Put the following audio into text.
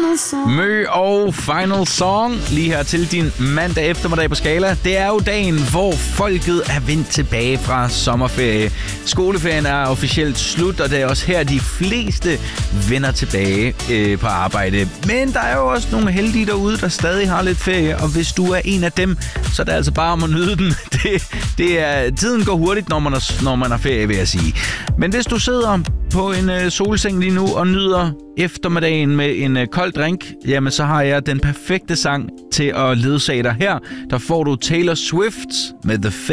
Mø og Final Song lige her til din mandag eftermiddag på Skala. Det er jo dagen, hvor folket er vendt tilbage fra sommerferie. Skoleferien er officielt slut, og det er også her, de fleste vender tilbage på arbejde. Men der er jo også nogle heldige derude, der stadig har lidt ferie, og hvis du er en af dem, så er det altså bare om at nyde den. Tiden går hurtigt, når man har ferie, vil jeg sige. Men hvis du sidder på en solseng lige nu og nyder eftermiddagen med en kold drink, jamen så har jeg den perfekte sang til at ledsage dig her. Der får du Taylor Swift med The